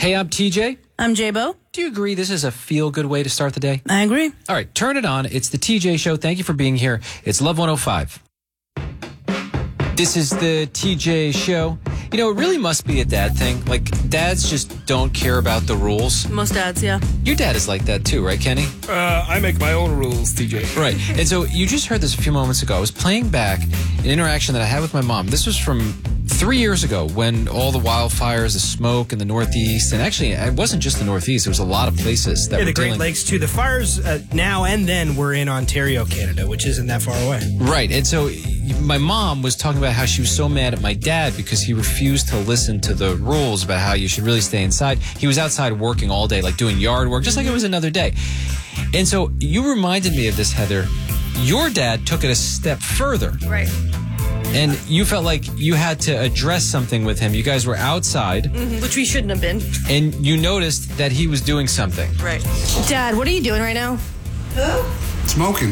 Hey, I'm TJ. I'm J-Bo. Do you agree this is a feel-good way to start the day? I agree. All right, turn it on. It's the TJ Show. Thank you for being here. It's Love 105. This is the TJ Show. You know, it really must be a dad thing. Like, dads just don't care about the rules. Most dads, yeah. Your dad is like that too, right, Kenny? I make my own rules, TJ. Right. And so you just heard this a few moments ago. I was playing back an interaction that I had with my mom. This was from 3 years ago when all the wildfires, the smoke in the Northeast, and actually it wasn't just the Northeast. There was a lot of places that were the Great dealing. Lakes, too. The fires now and then were in Ontario, Canada, which isn't that far away. Right. And so my mom was talking about how she was so mad at my dad because he refused to listen to the rules about how you should really stay inside. He was outside working all day, like doing yard work, just like it was another day. And so you reminded me of this, Heather. Your dad took it a step further. Right. And you felt like you had to address something with him. You guys were outside. Mm-hmm. Which we shouldn't have been. And you noticed that he was doing something. Right. Dad, what are you doing right now? Smoking.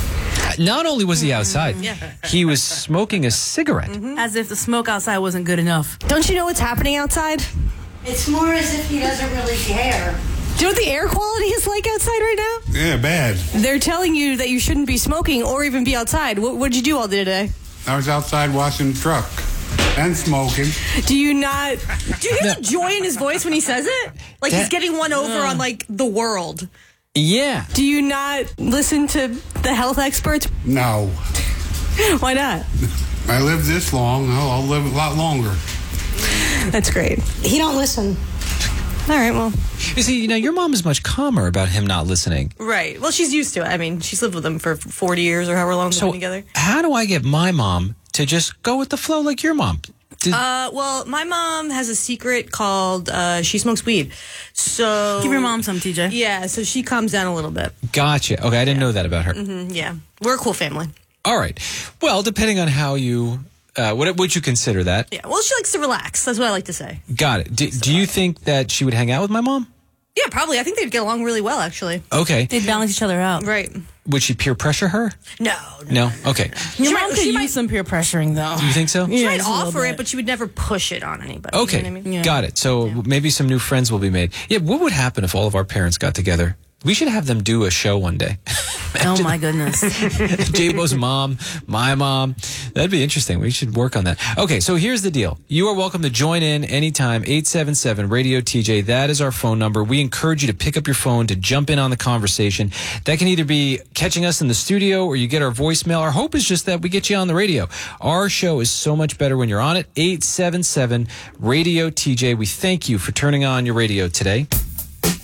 Not only was he outside, he was smoking a cigarette. As if the smoke outside wasn't good enough. Don't you know what's happening outside? It's more as if he doesn't really care. Do you know what the air quality is like outside right now? Yeah, bad. They're telling you that you shouldn't be smoking or even be outside. What did you do all day today? I was outside washing the truck and smoking. Do you hear the joy in his voice when he says it? Like he's getting one over on like the world. Yeah. Do you not listen to the health experts? No. Why not? I live this long. I'll live a lot longer. That's great. He don't listen. All right, well. You see, your mom is much calmer about him not listening. Right. Well, she's used to it. I mean, she's lived with him for 40 years or however long they've been together. How do I get my mom to just go with the flow like your mom? Well, my mom has a secret called she smokes weed. So Give your mom some, TJ. Yeah, so she calms down a little bit. Gotcha. Okay, I didn't know that about her. Yeah. We're a cool family. All right. Well, depending on how you... what would you consider that? Yeah, well, she likes to relax. That's what I like to say. Got it. Do you think that she would hang out with my mom? Yeah, probably. I think they'd get along really well, actually. Okay. They'd balance each other out. Right. Would she peer pressure her? No. Okay. Your mom could use some peer pressuring, though. Do you think so? She might just a little offer bit. it, but she would never push it on anybody. Okay. You know what I mean? Yeah. Got it. So maybe some new friends will be made. Yeah, what would happen if all of our parents got together? We should have them do a show one day. Oh, my goodness. J-Bo's mom, my mom. That'd be interesting. We should work on that. Okay, so here's the deal. You are welcome to join in anytime, 877-RADIO-TJ. That is our phone number. We encourage you to pick up your phone to jump in on the conversation. That can either be catching us in the studio or you get our voicemail. Our hope is just that we get you on the radio. Our show is so much better when you're on it. 877-RADIO-TJ. We thank you for turning on your radio today.